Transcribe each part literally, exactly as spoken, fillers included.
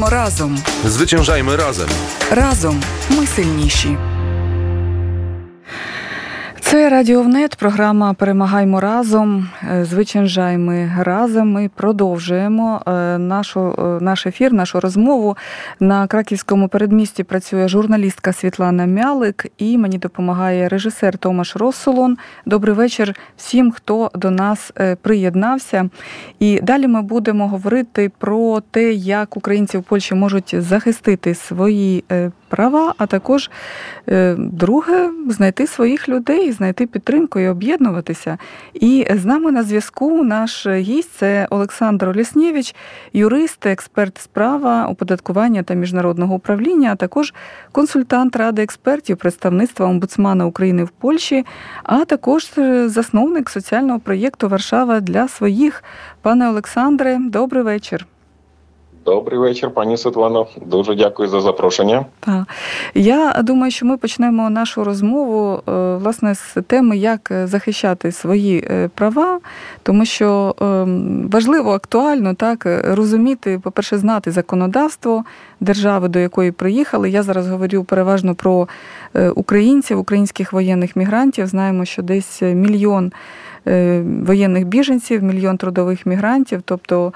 Перемагаємо разом. Зwyciężajmy разом. Разом ми сильніші. Це Радіовнет, програма «Перемагаймо разом», «Зwyciężajmy разом». Ми продовжуємо нашу, наш ефір, нашу розмову. На Краківському передмісті працює журналістка Світлана Мялик і мені допомагає режисер Томаш Россолон. Добрий вечір всім, хто до нас приєднався. І далі ми будемо говорити про те, як українці в Польщі можуть захистити свої права, а також, друге, знайти своїх людей, знайти підтримку і об'єднуватися. І з нами на зв'язку наш гість – це Олександр Олєснєвич, юрист, експерт з права, оподаткування та міжнародного управління, а також консультант Ради експертів представництва омбудсмана України в Польщі, а також засновник соціального проєкту «Варшава для своїх». Пане Олександре, добрий вечір. Добрий вечір, пані Світлано. Дуже дякую за запрошення. Так. Я думаю, що ми почнемо нашу розмову, власне, з теми, як захищати свої права, тому що важливо, актуально, так, розуміти, по-перше, знати законодавство держави, до якої приїхали. Я зараз говорю переважно про українців, українських воєнних мігрантів. Знаємо, що десь мільйон воєнних біженців, мільйон трудових мігрантів, тобто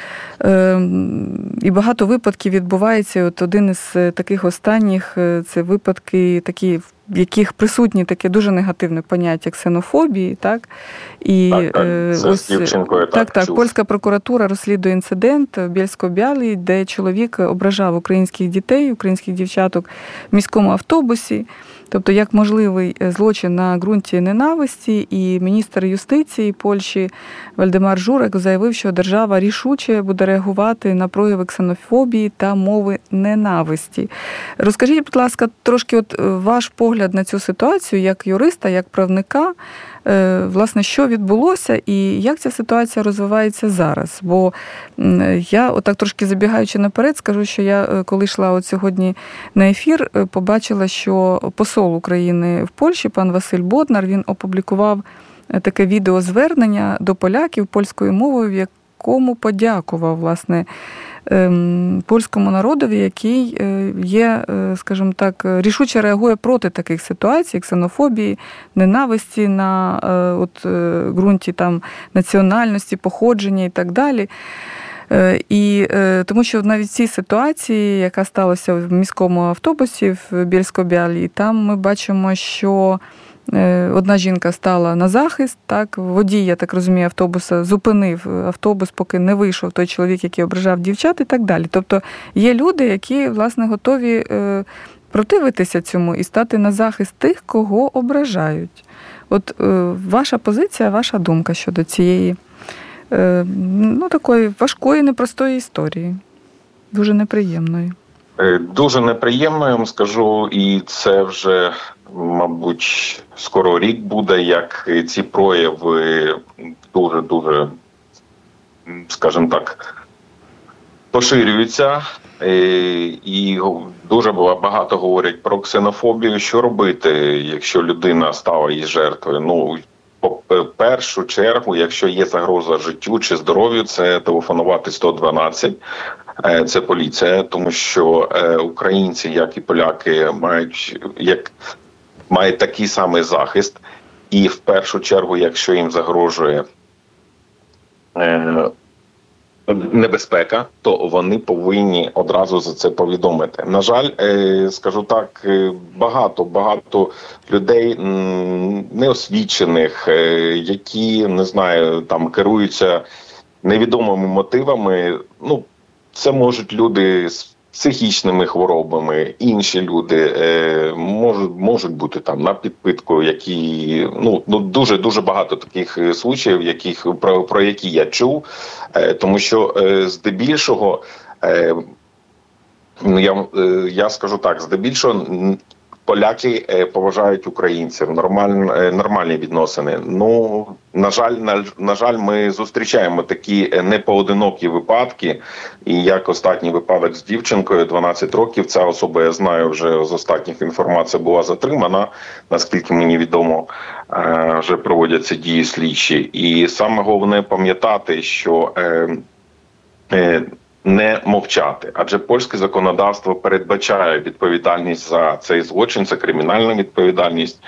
і багато випадків відбувається. От один із таких останніх – це випадки, такі, в яких присутні таке дуже негативне поняття ксенофобії, так? І так, так. Це ось, дівчинкою, так, так, чув. польська прокуратура розслідує інцидент в Бєльсько-Бялій, де чоловік ображав українських дітей, українських дівчаток в міському автобусі. Тобто, як можливий злочин на ґрунті ненависті, і міністр юстиції Польщі Вальдемар Журек заявив, що держава рішуче буде реагувати на прояви ксенофобії та мови ненависті. Розкажіть, будь ласка, трошки от ваш погляд на цю ситуацію, як юриста, як правника, власне, що відбулося і як ця ситуація розвивається зараз? Бо я, отак трошки забігаючи наперед, скажу, що я, коли йшла от сьогодні на ефір, побачила, що посол України в Польщі, пан Василь Боднар, він опублікував таке відеозвернення до поляків польською мовою, в якому подякував, власне, польському народові, який є, скажімо так, рішуче реагує проти таких ситуацій, ксенофобії, ненависті на от, ґрунті там, національності, походження і так далі. І тому що навіть в цій ситуації, яка сталася в міському автобусі в Бєльсько-Бялій, там ми бачимо, що одна жінка стала на захист, так, водій, я так розумію, автобуса зупинив автобус, поки не вийшов той чоловік, який ображав дівчат і так далі. Тобто є люди, які, власне, готові противитися цьому і стати на захист тих, кого ображають. От ваша позиція, ваша думка щодо цієї, ну, такої важкої, непростої історії, дуже неприємної. Дуже неприємно, я вам скажу, і це вже, мабуть, скоро рік буде, як ці прояви дуже-дуже, скажімо так, поширюються. І дуже багато говорять про ксенофобію. Що робити, якщо людина стала її жертвою? Ну, в першу чергу, якщо є загроза життю чи здоров'ю, це телефонувати сто дванадцять. Це поліція, тому що українці, як і поляки, мають, як, мають такий самий захист. І в першу чергу, якщо їм загрожує небезпека, то вони повинні одразу за це повідомити. На жаль, скажу так, багато, багато людей неосвічених, які, не знаю, там керуються невідомими мотивами. Ну, це можуть люди з психічними хворобами, інші люди е, можуть, можуть бути там на підпитку, які, ну, ну дуже дуже багато таких случаїв, яких про, про які я чув, е, тому що е, здебільшого, е, я, е, я скажу так, здебільшого поляки поважають українців, нормаль, нормальні відносини. Ну, на жаль, на, на жаль, ми зустрічаємо такі непоодинокі випадки. І як останній випадок з дівчинкою, дванадцять років, ця особа, я знаю, вже з останніх інформацій була затримана, наскільки мені відомо, вже проводяться дії слідчі. І саме головне пам'ятати, що не мовчати, адже польське законодавство передбачає відповідальність за цей злочин, це кримінальна відповідальність.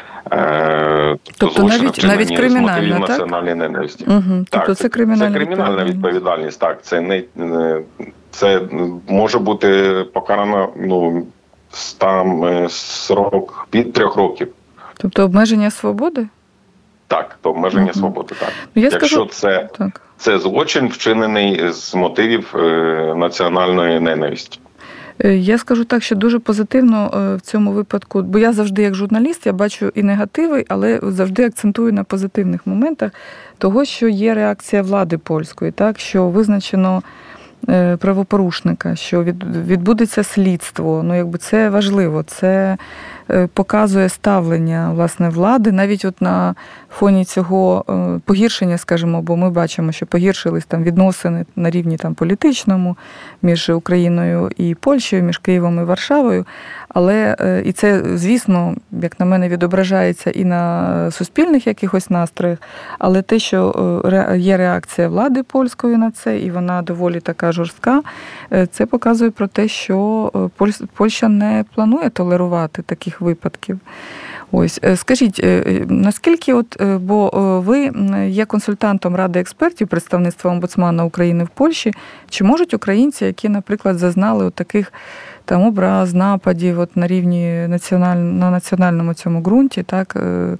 Е, тобто навіть, навіть кримінальна, так? Національної ненависті. Угу. Так, тобто це кримінальна, це кримінальна відповідальність. відповідальність. Так, це не це може бути покарано, ну, там срок від трьох років. Тобто обмеження свободи? Так, то обмеження угу. свободи, так. Я Якщо скажу... це, так. це злочин, вчинений з мотивів е, національної ненависті. Я скажу так, що дуже позитивно в цьому випадку, бо я завжди як журналіст, я бачу і негативи, але завжди акцентую на позитивних моментах того, що є реакція влади польської, так, що визначено правопорушника, що відбудеться слідство. Ну, якби це важливо, це показує ставлення, власне, влади, навіть от на фоні цього погіршення, скажімо, бо ми бачимо, що погіршились там відносини на рівні там політичному між Україною і Польщею, між Києвом і Варшавою, але і це, звісно, як на мене, відображається і на суспільних якихось настроях, але те, що є реакція влади польської на це, і вона доволі така жорстка, це показує про те, що Польща не планує толерувати таких випадків. Ось, скажіть, наскільки, от, бо ви є консультантом Ради експертів представництва омбудсмана України в Польщі, чи можуть українці, які, наприклад, зазнали от таких там образ, нападів от на рівні національ... на національному цьому ґрунті, так,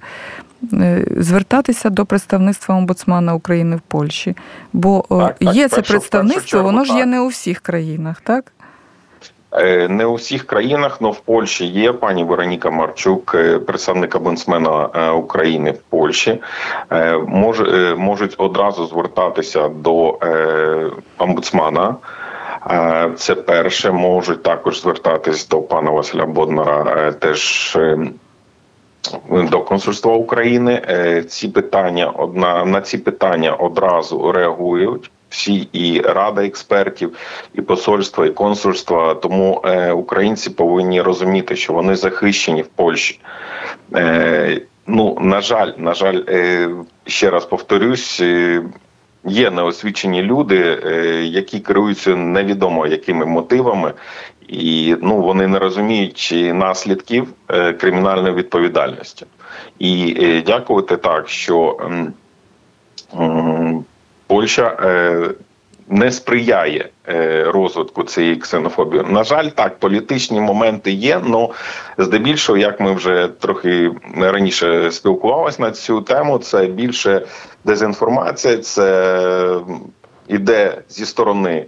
звертатися до представництва омбудсмана України в Польщі? Бо так, є так, це представництво, воно ж є не у всіх країнах, так? Не у всіх країнах, але в Польщі є пані Вероніка Марчук, представник омбудсмена України в Польщі. Мож, можуть одразу звертатися до омбудсмана. Це перше. Можуть також звертатись до пана Василя Боднара, теж до консульства України. Ці питання, на, на ці питання одразу реагують всі, і Рада експертів, і посольства, і консульства. Тому е, українці повинні розуміти, що вони захищені в Польщі. Е, ну, на жаль, на жаль, е, ще раз повторюсь, е, є неосвічені люди, е, які керуються невідомо якими мотивами, і ну, вони не розуміють наслідків е, кримінальної відповідальності. І е, дякувати так, що е, е, Польща е, не сприяє е, розвитку цієї ксенофобії. На жаль, так, політичні моменти є, але здебільшого, як ми вже трохи раніше спілкувалися на цю тему, це більше дезінформація, це іде зі сторони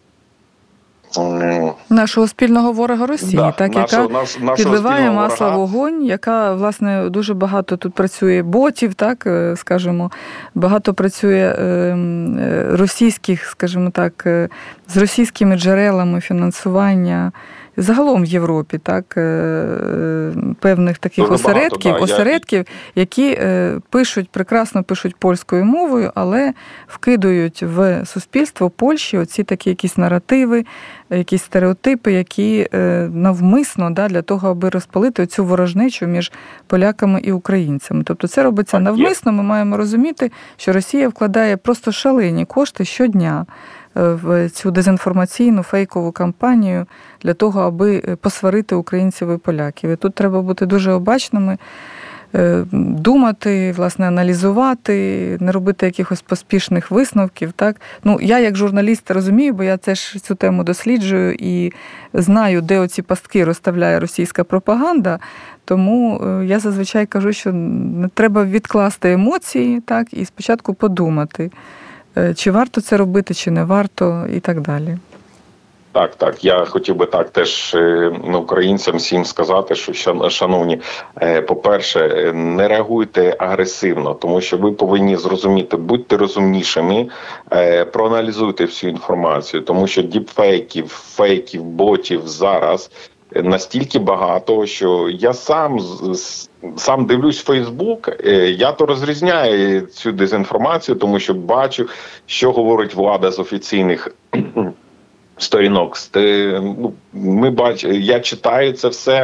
нашого спільного ворога Росії, да, так, нашого, яка наш, нашого підливає масло в вогонь, яка, власне, дуже багато тут працює ботів, так, скажімо, багато працює російських, скажімо так, з російськими джерелами фінансування загалом в Європі, так, певних таких дуже осередків, багато, да, осередків, я... які пишуть, прекрасно пишуть польською мовою, але вкидують в суспільство Польщі оці такі якісь наративи, якісь стереотипи, які навмисно, да, для того, аби розпалити цю ворожнечу між поляками і українцями. Тобто це робиться навмисно, ми маємо розуміти, що Росія вкладає просто шалені кошти щодня в цю дезінформаційну фейкову кампанію для того, аби посварити українців і поляків. І тут треба бути дуже обачними, думати, власне, аналізувати, не робити якихось поспішних висновків. Так? Ну, я як журналіст розумію, бо я теж цю тему досліджую і знаю, де оці пастки розставляє російська пропаганда, тому я зазвичай кажу, що не треба відкласти емоції, так, і спочатку подумати, чи варто це робити, чи не варто, і так далі. Так, так. Я хотів би так теж ну, українцям всім сказати, що, шановні, по-перше, не реагуйте агресивно, тому що ви повинні зрозуміти, будьте розумнішими, проаналізуйте всю інформацію, тому що діпфейків, фейків, ботів зараз настільки багато, що я сам сам дивлюсь Фейсбук, я то розрізняю цю дезінформацію, тому що бачу, що говорить влада з офіційних сторінок. Ми бач... Я читаю це все,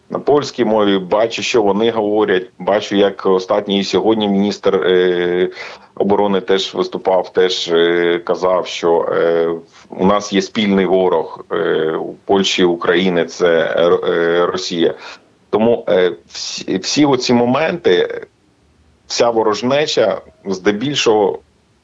на польській мові, бачу, що вони говорять, бачу, як останній сьогодні міністр е, оборони теж виступав, теж е, казав, що е, у нас є спільний ворог е, у Польщі, України, це е, Росія. Тому е, всі, всі оці моменти, вся ворожнеча, здебільшого,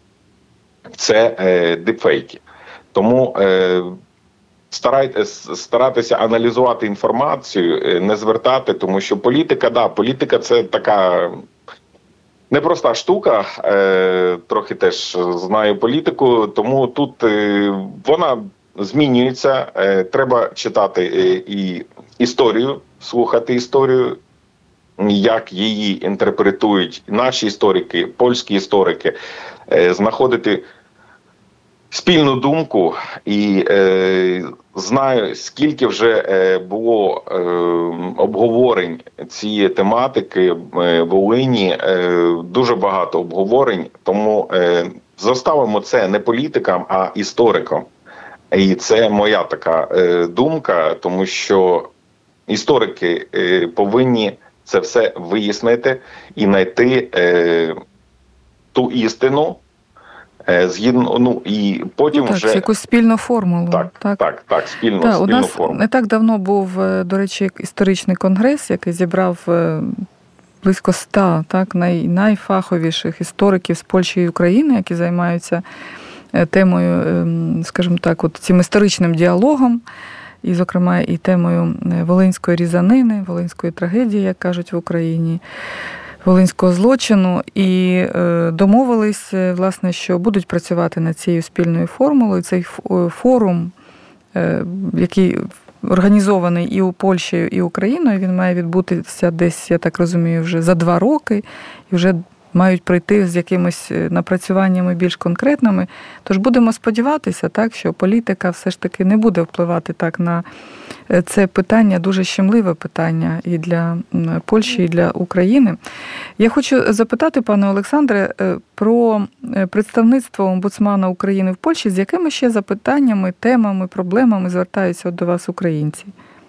це е, дипфейки. Тому е, старайтесь, старатися аналізувати інформацію, не звертати, тому що політика, да, політика це така непроста штука, е, трохи теж знаю політику, тому тут е, вона змінюється, е, треба читати е, і історію, слухати історію, як її інтерпретують наші історики, польські історики, е, знаходити спільну думку. І е, знаю, скільки вже е, було е, обговорень цієї тематики е, в Волині, е, дуже багато обговорень, тому е, заставимо це не політикам, а історикам. І це моя така е, думка, тому що історики е, повинні це все вияснити і знайти е, ту істину, е, згідно, ну, і потім ну, так, вже... якусь спільну формулу. Так, так, так, так спільну, так, спільну у нас формулу. Не так давно був, до речі, історичний конгрес, який зібрав близько ста так, най, найфаховіших істориків з Польщі і України, які займаються темою, скажімо так, от цим історичним діалогом, і, зокрема, і темою волинської різанини, волинської трагедії, як кажуть в Україні, волинського злочину, і домовились, власне, що будуть працювати над цією спільною формулою. Цей форум, який організований і у Польщею, і Україною, він має відбутися десь, я так розумію, вже за два роки, і вже мають прийти з якимись напрацюваннями більш конкретними. Тож будемо сподіватися, так, що політика все ж таки не буде впливати так на це питання, дуже щемливе питання і для Польщі, і для України. Я хочу запитати, пане Олександре, про представництво омбудсмана України в Польщі, з якими ще запитаннями, темами, проблемами звертаються до вас українці?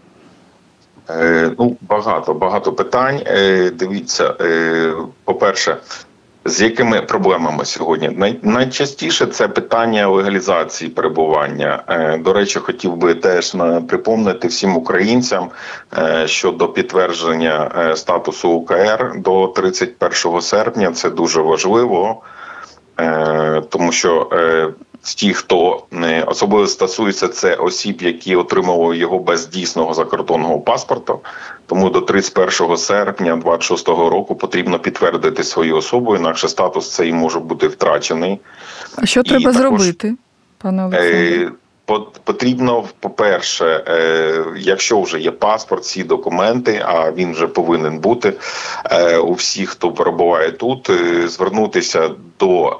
Ну, багато, багато питань. Дивіться, по-перше, з якими проблемами сьогодні? Най- найчастіше це питання легалізації перебування. До речі, хотів би теж припомнити всім українцям щодо підтвердження статусу УКР до тридцять першого серпня. Це дуже важливо, тому що ті, хто особливо стосується, це осіб, які отримали його без дійсного закордонного паспорту. Тому до тридцять першого серпня двадцять шостого року потрібно підтвердити свою особу, інакше статус цей може бути втрачений. А що І треба також, зробити, пане Олександре? Потрібно, по-перше, якщо вже є паспорт, всі документи, а він вже повинен бути у всіх, хто перебуває тут, звернутися до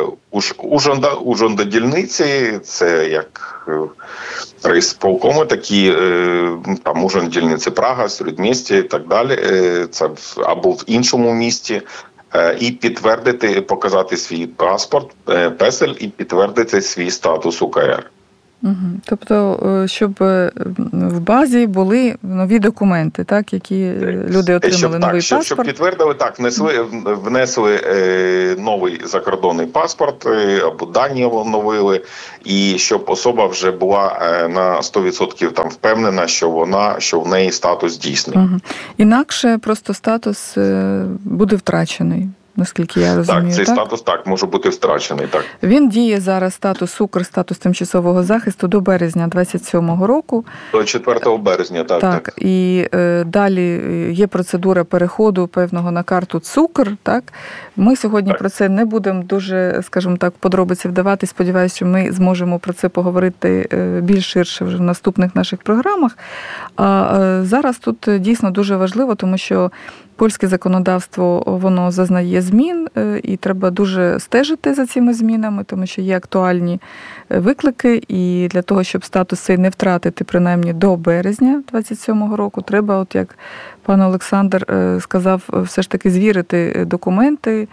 Ужгорода-дільниці, це як райсполкоми, такі там Ужгород-дільниці Прага, Середмістя і так далі, це або в іншому місті. І підтвердити, показати свій паспорт, песель і підтвердити свій статус УКР. Угу. Тобто, щоб в базі були нові документи, так, які люди отримали щоб, новий так, паспорт? Щоб підтвердили, так, внесли, внесли е, новий закордонний паспорт, е, або дані оновили, і щоб особа вже була е, на сто відсотків там впевнена, що вона, що в неї статус дійсний. Угу. Інакше просто статус буде втрачений. Наскільки я розумію, так? Цей так? статус, так, може бути втрачений, так. Він діє зараз, статус УКР, статус тимчасового захисту, до березня двадцять сьомого року. До четвертого березня, так. Так, так. І е, далі є процедура переходу певного на карту ЦУКР, так. Ми сьогодні так. про це не будемо дуже, скажімо так, подробиці вдавати. Сподіваюся, що ми зможемо про це поговорити більш ширше вже в наступних наших програмах. А е, зараз тут дійсно дуже важливо, тому що польське законодавство, воно зазнає змін, і треба дуже стежити за цими змінами, тому що є актуальні виклики, і для того, щоб статус цей не втратити, принаймні до березня двадцять сьомого року, треба, от як пан Олександр сказав, все ж таки звірити документи,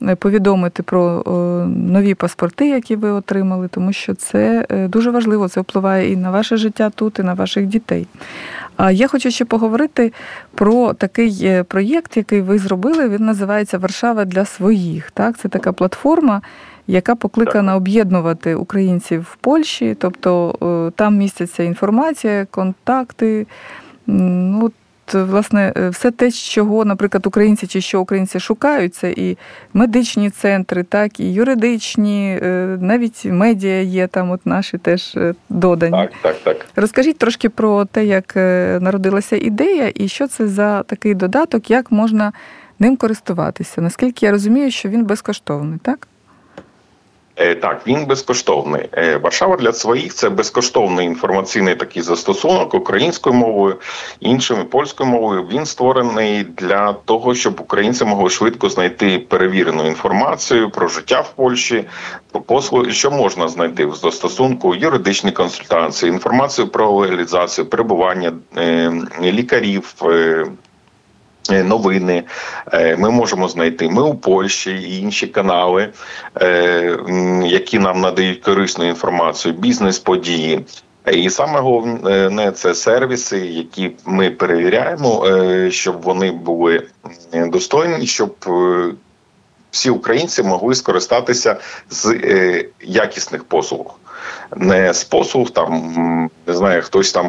повідомити про нові паспорти, які ви отримали, тому що це дуже важливо, це впливає і на ваше життя тут, і на ваших дітей. А я хочу ще поговорити про такий проєкт, який ви зробили, він називається «Варшава для своїх». Так? Це така платформа, яка покликана об'єднувати українців в Польщі, тобто там міститься інформація, контакти, ну, власне, все те, чого, наприклад, українці чи що українці шукають, це і медичні центри, так, і юридичні, навіть медіа є там, от наші теж додані. Так, так, так. Розкажіть трошки про те, як народилася ідея і що це за такий додаток, як можна ним користуватися. Наскільки я розумію, що він безкоштовний, так? Так, він безкоштовний. «Варшава для своїх» – це безкоштовний інформаційний такий застосунок українською мовою, іншими польською мовою. Він створений для того, щоб українці могли швидко знайти перевірену інформацію про життя в Польщі, про послуги, що можна знайти в застосунку, юридичні консультації, інформацію про легалізацію, перебування лікарів, новини ми можемо знайти. Ми у Польщі і інші канали, які нам надають корисну інформацію, бізнес-події. І саме головне – це сервіси, які ми перевіряємо, щоб вони були достойні, щоб всі українці могли скористатися з якісних послуг. Не з послуг, там, не знаю, хтось там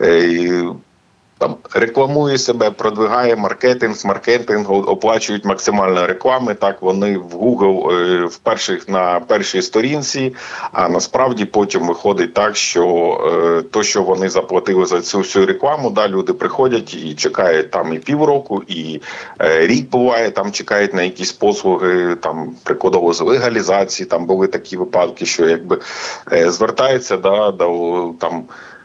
Там рекламує себе, продвигає маркетинг, з маркетингу оплачують максимально реклами, так вони в Google е, в перших, на першій сторінці, а насправді потім виходить так, що е, то, що вони заплатили за цю всю рекламу, да, люди приходять і чекають там і півроку, і е, рік буває, там чекають на якісь послуги, там прикладово з легалізації, там були такі випадки, що якби е, звертаються да, до там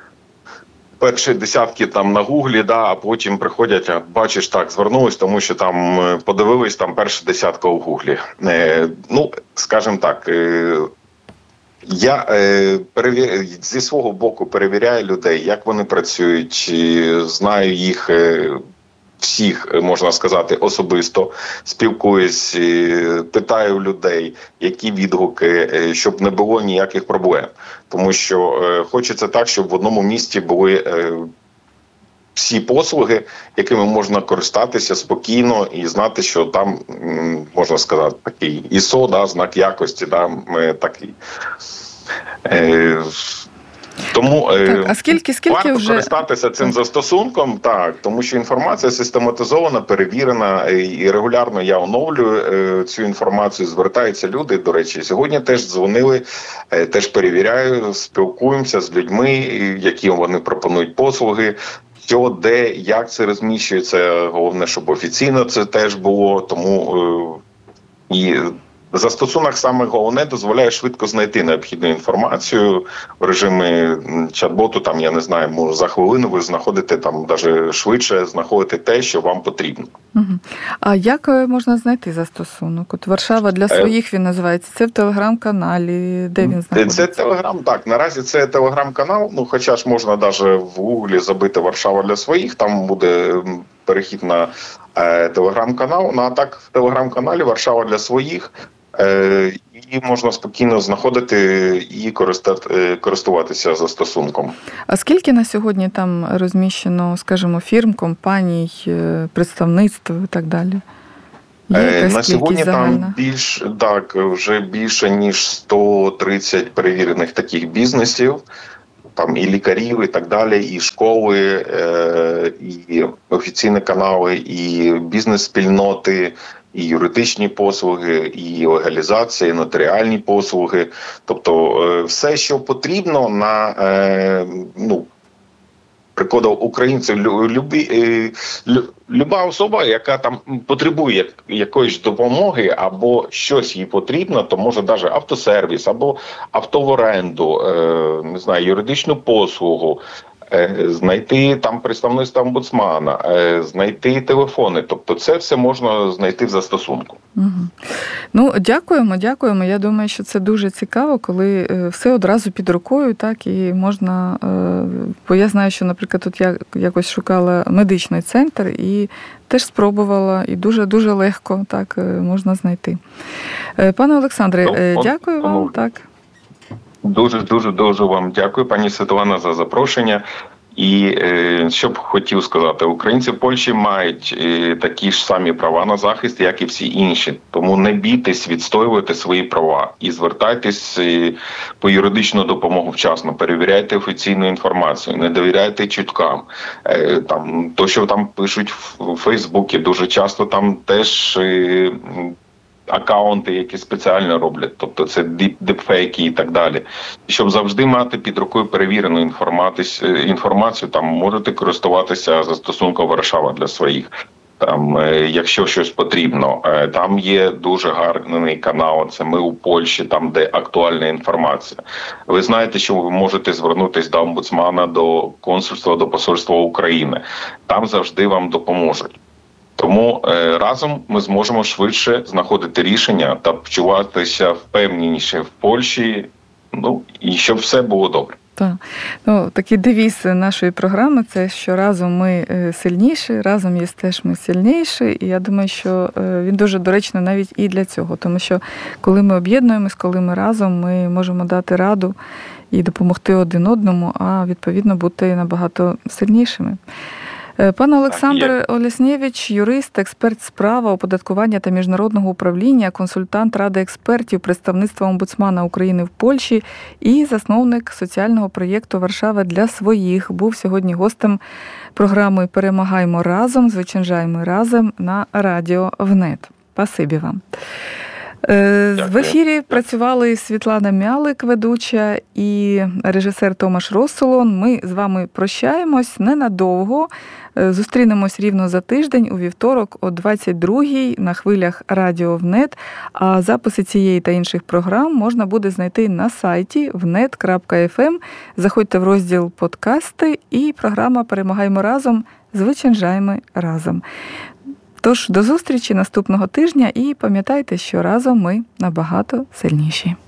перші десятки там на гуглі, да, а потім приходять, а бачиш, так, звернулись, тому що там подивились, там перша десятка у гуглі. Е, ну, скажімо так, е, я е, перевір... зі свого боку перевіряю людей, як вони працюють, знаю їх е, всіх, можна сказати, особисто, спілкуюсь, питаю людей, які відгуки, щоб не було ніяких проблем. Тому що е, хочеться так, щоб в одному місті були е, всі послуги, якими можна користатися спокійно і знати, що там, можна сказати, такий ай ес о, да, знак якості, да, такий. Е, Тому так, а скільки, скільки варто вже... користатися цим застосунком, так, тому що інформація систематизована, перевірена, і регулярно я оновлюю цю інформацію, звертаються люди, до речі, сьогодні теж дзвонили, теж перевіряю, спілкуємося з людьми, які вони пропонують послуги, що, де, як це розміщується, головне, щоб офіційно це теж було, тому і... Застосунок саме головне дозволяє швидко знайти необхідну інформацію в режимі чат-боту, там, я не знаю, може за хвилину ви знаходите там навіть швидше знаходите те, що вам потрібно. Угу. А як можна знайти застосунок? От «Варшава для своїх» він називається. Це в телеграм-каналі, де він знаходиться? Це телеграм, так, наразі це телеграм-канал, ну хоча ж можна навіть в гуглі забити «Варшава для своїх», там буде перехід на е, телеграм-канал, ну а так в телеграм-каналі «Варшава для своїх», і можна спокійно знаходити і користуватися застосунком. А скільки на сьогодні там розміщено, скажімо, фірм, компаній, представництв і так далі? Є на сьогодні загальна? Там більш, так, вже більше ніж сто тридцять перевірених таких бізнесів. Там і лікарів, і так далі, і школи, і офіційні канали, і бізнес-спільноти, і юридичні послуги, і легалізація, і нотаріальні послуги. Тобто все, що потрібно на, ну, прикладу українців, любі, люба особа, яка там потребує якоїсь допомоги або щось їй потрібно, то може навіть автосервіс або авто в оренду, не знаю, юридичну послугу, знайти там представництво омбудсмана, знайти телефони. Тобто це все можна знайти в застосунку. Угу. Ну, дякуємо, дякуємо. Я думаю, що це дуже цікаво, коли все одразу під рукою, так, і можна, бо я знаю, що, наприклад, тут я якось шукала медичний центр і теж спробувала, і дуже-дуже легко так можна знайти. Пане Олександре, ну, дякую вам. Ну, так. Дуже-дуже-дуже вам дякую, пані Світлана, за запрошення. І е, що б хотів сказати, українці в Польщі мають е, такі ж самі права на захист, як і всі інші. Тому не бійтесь відстоювати свої права і звертайтесь е, по юридичну допомогу вчасно, перевіряйте офіційну інформацію, не довіряйте чуткам. Е, там, то, що там пишуть в Фейсбуці, дуже часто там теж... Е, акаунти, які спеціально роблять, тобто це діпфейки і так далі. Щоб завжди мати під рукою перевірену інформацію, там можете користуватися застосунком Варшава для своїх. Там, якщо щось потрібно, там є дуже гарний канал, це «Ми у Польщі», там, де актуальна інформація. Ви знаєте, що ви можете звернутися до омбудсмана, до консульства, до посольства України. Там завжди вам допоможуть. Тому е, разом ми зможемо швидше знаходити рішення та почуватися впевненіше в Польщі, ну, і щоб все було добре. Так. Ну, такий девіз нашої програми – це, що разом ми сильніші, разом є теж ми сильніші. І я думаю, що він дуже доречний навіть і для цього. Тому що коли ми об'єднуємось, коли ми разом, ми можемо дати раду і допомогти один одному, а відповідно бути набагато сильнішими. Пане Олександр Оляснєвич, юрист, експерт з права, оподаткування та міжнародного управління, консультант Ради експертів представництва омбудсмана України в Польщі і засновник соціального проєкту «Варшава для своїх», був сьогодні гостем програми «Перемагаймо разом, зwyciężajmy разом» на радіо ВНЕТ. Спасибі вам. Дякую. В ефірі працювали Світлана Мялик, ведуча, і режисер Томаш Россолон. Ми з вами прощаємось ненадовго. Зустрінемось рівно за тиждень у вівторок о двадцять другій на хвилях радіо ВНЕТ. А записи цієї та інших програм можна буде знайти на сайті внет крапка еф ем. Заходьте в розділ «Подкасти» і програма «Перемагаймо разом, зwyciężajmy разом». Тож, до зустрічі наступного тижня і пам'ятайте, що разом ми набагато сильніші.